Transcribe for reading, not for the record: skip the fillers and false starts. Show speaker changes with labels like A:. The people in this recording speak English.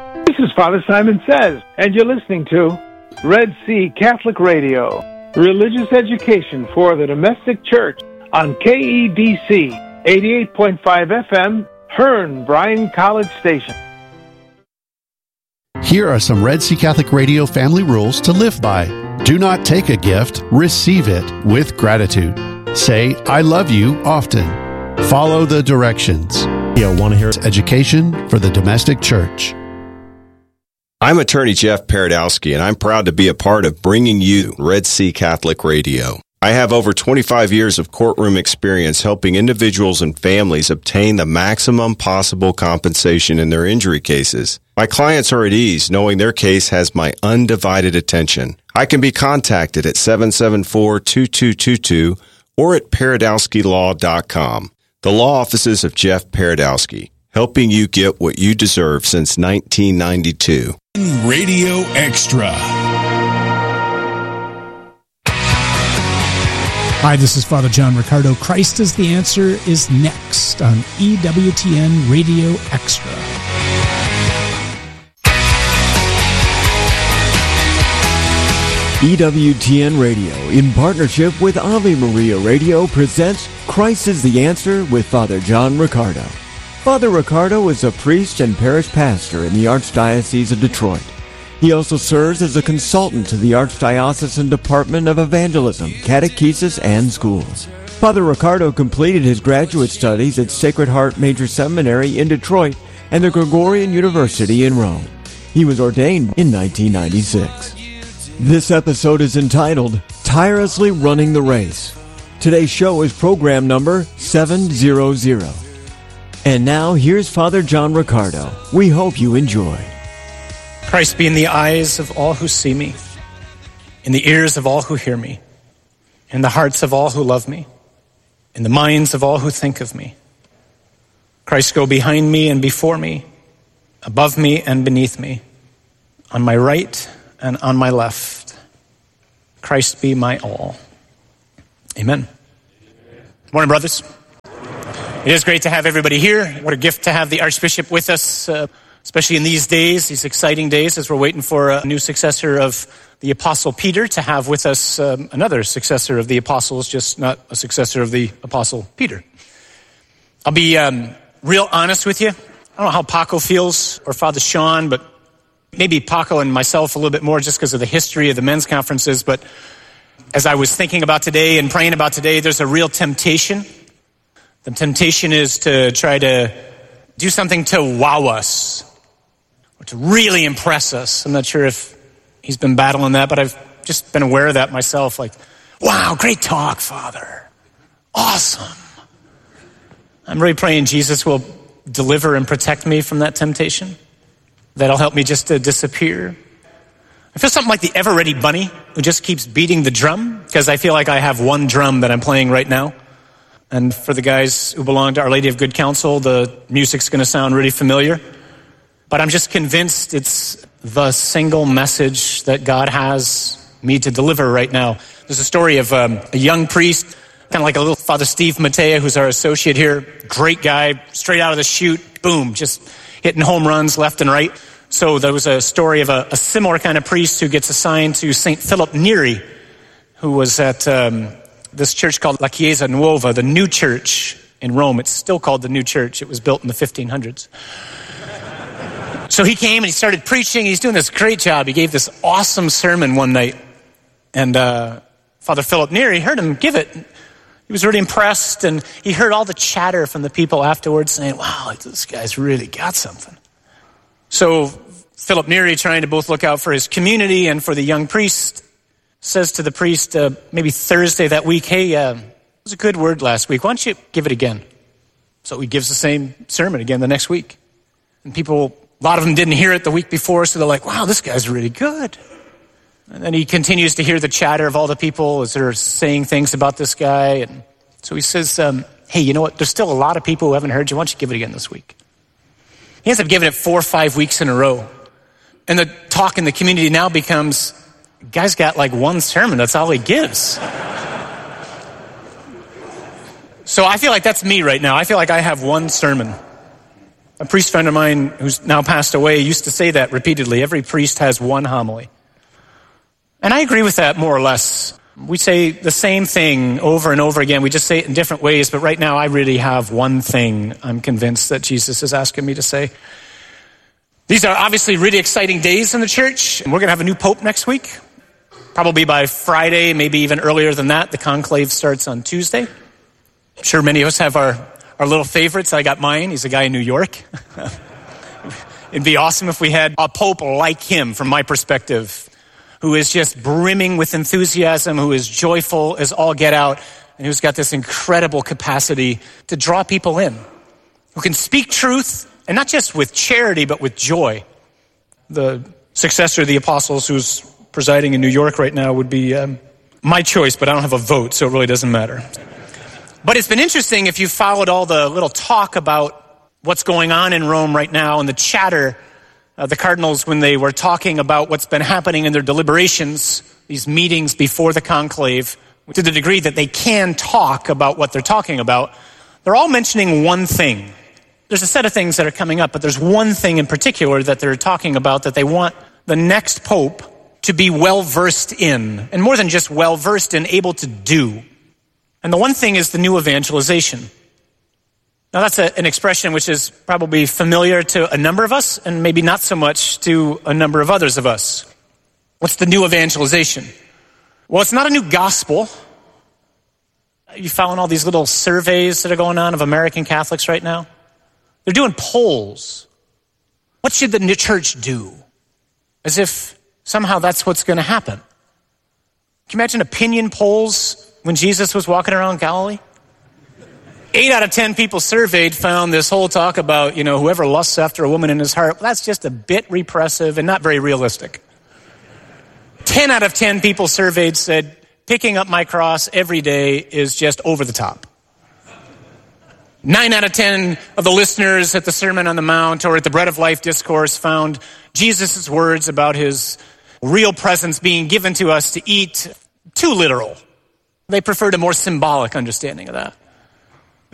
A: This is Father Simon Says, and you're listening to Red Sea Catholic Radio, religious education for the domestic church on KEDC 88.5 FM, Hearn Bryan College Station.
B: Here are some Red Sea Catholic Radio family rules to live by. Do not take a gift, receive it with gratitude. Say, I love you often. Follow the directions. You'll want to hear education for the domestic church.
C: I'm attorney Jeff Paradowski, and I'm proud to be a part of bringing you Red Sea Catholic Radio. I have over 25 years of courtroom experience helping individuals and families obtain the maximum possible compensation in their injury cases. My clients are at ease knowing their case has my undivided attention. I can be contacted at 774-2222 or at paradowskilaw.com. The law offices of Jeff Paradowski, helping you get what you deserve since 1992.
D: Radio Extra.
E: Hi, this is Father John Riccardo. Christ is the Answer is next on EWTN Radio Extra.
F: EWTN Radio, in partnership with Ave Maria Radio, presents Christ is the Answer with Father John Riccardo. Father Riccardo is a priest and parish pastor in the Archdiocese of Detroit. He also serves as a consultant to the Archdiocesan Department of Evangelism, Catechesis, and Schools. Father Riccardo completed his graduate studies at Sacred Heart Major Seminary in Detroit and the Gregorian University in Rome. He was ordained in 1996. This episode is entitled, Tirelessly Running the Race. Today's show is program number 700. And now, here's Father John Riccardo. We hope you enjoy.
G: Christ be in the eyes of all who see me, in the ears of all who hear me, in the hearts of all who love me, in the minds of all who think of me. Christ go behind me and before me, above me and beneath me, on my right and on my left. Christ be my all. Amen. Good morning, brothers. It is great to have everybody here. What a gift to have the Archbishop with us, especially in these days, these exciting days, as we're waiting for a new successor of the Apostle Peter to have with us another successor of the Apostles, just not a successor of the Apostle Peter. I'll be real honest with you. I don't know how Paco feels, or Father Sean, but maybe Paco and myself a little bit more just because of the history of the men's conferences. But as I was thinking about today and praying about today, there's a real temptation. The temptation is to try to do something to wow us or to really impress us. I'm not sure if he's been battling that, but I've just been aware of that myself. Like, wow, great talk, Father. Awesome. I'm really praying Jesus will deliver and protect me from that temptation. That'll help me just to disappear. I feel something like the ever-ready bunny who just keeps beating the drum, because I feel like I have one drum that I'm playing right now. And for the guys who belong to Our Lady of Good Counsel, the music's going to sound really familiar. But I'm just convinced it's the single message that God has me to deliver right now. There's a story of a young priest, kind of like a little Father Steve Matea, who's our associate here. Great guy, straight out of the chute, boom, just hitting home runs left and right. So there was a story of a similar kind of priest who gets assigned to St. Philip Neri, who was at this church called La Chiesa Nuova, the New Church in Rome. It's still called the New Church. It was built in the 1500s. So he came and he started preaching. He's doing this great job. He gave this awesome sermon one night. And Father Philip Neri heard him give it. He was really impressed, and he heard all the chatter from the people afterwards saying, wow, this guy's really got something. So Philip Neri, trying to both look out for his community and for the young priest, says to the priest maybe Thursday that week, hey, it was a good word last week. Why don't you give it again? So he gives the same sermon again the next week. And people, a lot of them didn't hear it the week before, so they're like, wow, this guy's really good. And then he continues to hear the chatter of all the people as they're saying things about this guy. And so he says, hey, you know what? There's still a lot of people who haven't heard you. Why don't you give it again this week? He ends up giving it 4 or 5 weeks in a row. And the talk in the community now becomes, guy's got like one sermon. That's all he gives. So I feel like that's me right now. I feel like I have one sermon. A priest friend of mine who's now passed away used to say that repeatedly. Every priest has one homily. And I agree with that more or less. We say the same thing over and over again. We just say it in different ways. But right now I really have one thing I'm convinced that Jesus is asking me to say. These are obviously really exciting days in the church. And we're going to have a new pope next week. Probably by Friday, maybe even earlier than that. The conclave starts on Tuesday. I'm sure many of us have our little favorites. I got mine. He's a guy in New York. It'd be awesome if we had a pope like him, from my perspective, who is just brimming with enthusiasm, who is joyful as all get out, and who's got this incredible capacity to draw people in, who can speak truth, and not just with charity, but with joy. The successor of the apostles, who's presiding in New York right now, would be my choice, but I don't have a vote, so it really doesn't matter. But it's been interesting if you've followed all the little talk about what's going on in Rome right now and the chatter, the cardinals, when they were talking about what's been happening in their deliberations, these meetings before the conclave, to the degree that they can talk about what they're talking about, they're all mentioning one thing. There's a set of things that are coming up, but there's one thing in particular that they're talking about that they want the next pope to be well-versed in, and more than just well-versed in, able to do. And the one thing is the new evangelization. Now that's an expression which is probably familiar to a number of us and maybe not so much to a number of others of us. What's the new evangelization? Well, it's not a new gospel. You following all these little surveys that are going on of American Catholics right now? They're doing polls. What should the new church do? As if somehow that's what's going to happen. Can you imagine opinion polls when Jesus was walking around Galilee? 8 out of 10 people surveyed found this whole talk about, whoever lusts after a woman in his heart, that's just a bit repressive and not very realistic. 10 out of 10 people surveyed said, picking up my cross every day is just over the top. 9 out of 10 of the listeners at the Sermon on the Mount or at the Bread of Life discourse found Jesus' words about his real presence being given to us to eat too literal. They preferred a more symbolic understanding of that.